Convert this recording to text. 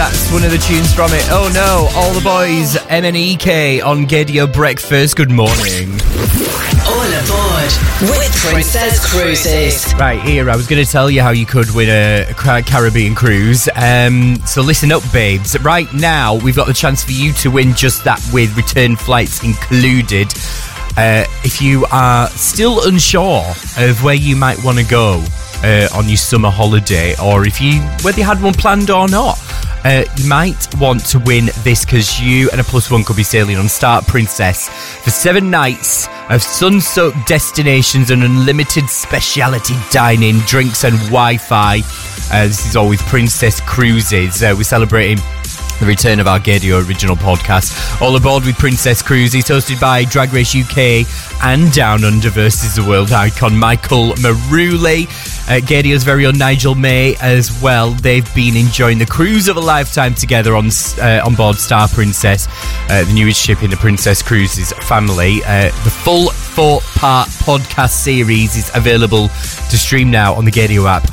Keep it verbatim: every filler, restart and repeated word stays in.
That's one of the tunes from it. Oh no, All the Boys, M N E K on Gaydio Breakfast. Good morning. All aboard with Princess Cruises. Right, here, I was going to tell you how you could win a Caribbean cruise. Um, so listen up, babes. Right now, we've got the chance for you to win just that with return flights included. Uh, if you are still unsure of where you might want to go uh, on your summer holiday, or if you whether you had one planned or not, Uh, you might want to win this because you and a plus one could be sailing on Star Princess for seven nights of sun-soaked destinations and unlimited speciality dining, drinks and Wi-Fi. Uh, this is all with Princess Cruises. Uh, we're celebrating the return of our Gaydio original podcast. All aboard with Princess Cruises, hosted by Drag Race U K and Down Under versus the world icon Michael Maruli. Uh, Gaydio's very own Nigel May as well. They've been enjoying the cruise of a lifetime together on uh, on board Star Princess, uh, the newest ship in the Princess Cruises family. Uh, the full four-part podcast series is available to stream now on the Gaydio app